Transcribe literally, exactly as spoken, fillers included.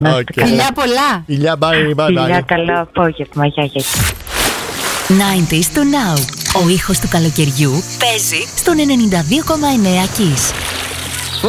Okay. Φιλιά πολλά. Φιλιά, bye, bye, bye. Φιλιά, καλό απόγευμα. Γεια, γεια. ενενήντα to Now. Ο ήχος του καλοκαιριού παίζει στον ενενήντα δύο κόμμα εννέα Kiss.